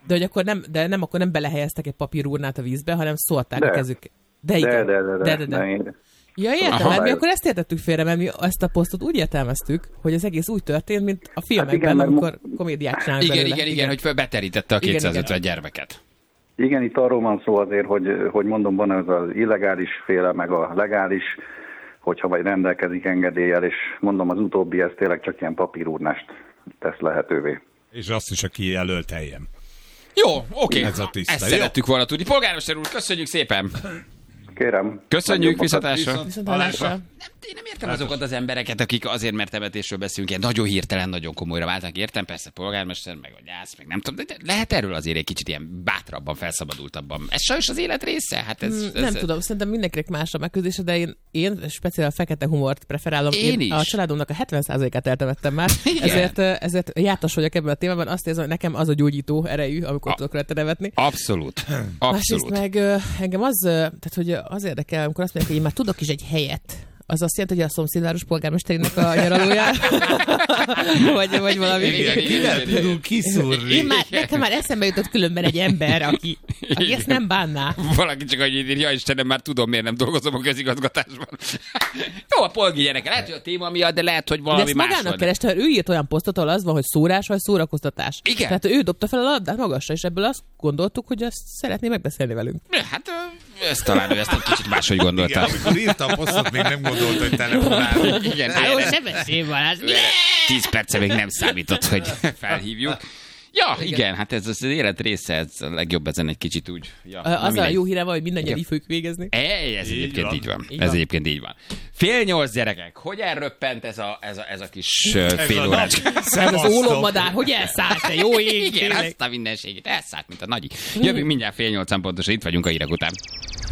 De hogy akkor akkor nem belehelyeztek egy papírurnát a vízbe, hanem szólták a kezük. De. Ja, értem, mert mi akkor ezt értettük félre, mert mi ezt a posztot úgy értelmeztük, hogy ez egész úgy történt, mint a filmekben, amikor komédiák csinálnak belőle. Igen, hogy beterítette a 250 gyermeket. Igen, itt arról van szó azért, hogy mondom, van ez az illegális féle, meg a legális, hogyha vagy rendelkezik engedéllyel, és mondom, az utóbbi ez tényleg csak ilyen papírurnást tesz lehetővé. És azt is, aki jelölt helyen. Jó, oké. Ezt szerettük volna tudni. Polgármester úr, köszönjük szépen! Kérem. Köszönjük, viszontlátásra. Én nem értem azokat az embereket, akik azért, mert temetésről beszélünk, ilyen nagyon hirtelen, nagyon komolyra váltak. Értem, persze polgármester, meg a gyász, meg nem tudom, de lehet erről azért egy kicsit ilyen bátrabban, felszabadultabban. Ez sajnos az élet része? Hát nem tudom, szerintem mindenkinek más a megküzdése, de én speciál a fekete humort preferálom. Én a családomnak a 70%-át eltemettem már, ezért jártas vagyok ebben a témában. Azt érzem, hogy nekem az a gyógyító erejű, amikor tudok rá nevetni. Abszolút. Másrészt meg engem tehát hogy az érdekel, amikor azt mondják, hogy én már tudok is egy helyet. Az azt jelenti, hogy a szomszédváros polgármesterének a nyaralóján? vagy valami. Igen, tudunk kiszúrni. Nekem már eszembe jutott különben egy ember, aki ezt nem bánná. Valaki csak annyit ír, ja Istenem, már tudom, miért nem dolgozom a közigazgatásban. Jó, a polgi gyereke. Lehet, hogy a téma miatt, de lehet, hogy valami más. De ezt magának kereste, hogy ő írt olyan posztot, ahol az van, hogy szórás vagy szórakoztatás. Igen. Tehát ő dobta fel a labdát magasra, és ebből azt gondoltuk, hogy ezt szeretné megbeszélni velünk. Hát ezt talán ő ezt egy kicsit máshogy gondolta. Igen, amikor írta a posztot, még nem gondolta, hogy telefonál. Igen. Nem beszél Balázs. 10 perce még nem számított, hogy felhívjuk. Ja, igen, hát ez az élet része, ez a legjobb ezen egy kicsit úgy. Ja, az a jó híre van, hogy mindannyian így fogjuk végezni. Ez egyébként így van. Ez egyébként így van. 7:30 gyerekek, hogy elröppent ez a kis fél órás? Ez az ólommadár, hogy elszállt, te jó ég. Igen, azt a mindenségét, elszállt, mint a nagyi. Jövünk mindjárt 7:30 pontosan, itt vagyunk a hírek után.